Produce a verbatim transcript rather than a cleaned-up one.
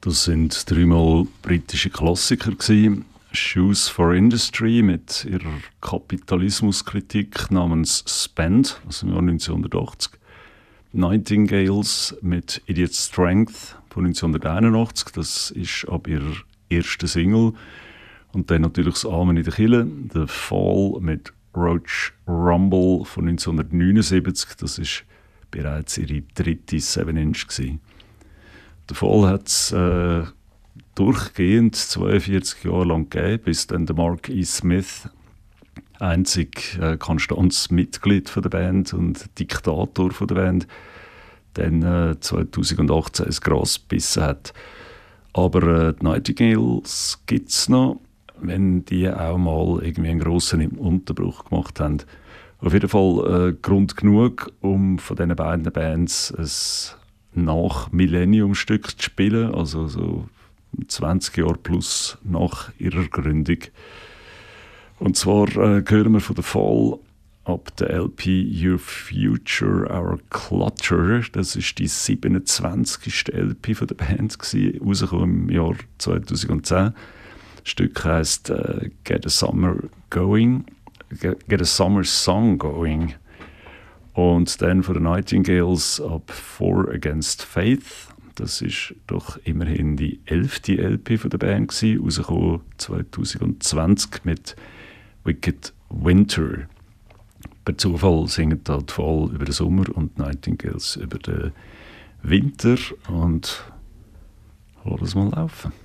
Das sind dreimal britische Klassiker gewesen. Shoes for Industry mit ihrer Kapitalismuskritik namens Spend aus dem Jahr neunzehnhundertachtzig. Nightingales mit Idiot Strength von neunzehnhunderteinundachtzig. Das ist ab ihrer ersten Single. Und dann natürlich das Amen in der Kille, The Fall mit Roach Rumble von neunzehnhundertneunundsiebzig. Das ist bereits ihre dritte seven inch gewesen. Der Fall hat es äh, durchgehend zweiundvierzig Jahre lang gegeben, bis dann der Mark E. Smith, einzig äh, konstantes Mitglied von der Band und Diktator von der Band, dann äh, zweitausendachtzehn ins Gras gebissen hat. Aber äh, die Nightingales gibt es noch, wenn die auch mal irgendwie einen grossen Unterbruch gemacht haben. Auf jeden Fall äh, Grund genug, um von diesen beiden Bands ein Nach-Millennium-Stück zu spielen, also so zwanzig Jahre plus nach ihrer Gründung. Und zwar äh, hören wir von der Fall ab der L P Your Future, Our Clutter. Das ist die siebenundzwanzigste L P von der Band gewesen, rausgekommen im Jahr zweitausendzehn. Das Stück heisst äh, Get a Summer Going, Get, Get a Summer Song Going. Und dann von den Nightingales ab Four Against Faith. Das ist doch immerhin die elfte L P von der Band gewesen, rausgekommen zweitausendzwanzig mit Wicked Winter. Per Zufall singen da die Fall über den Sommer und die Nightingales über den Winter. Und lass es mal laufen.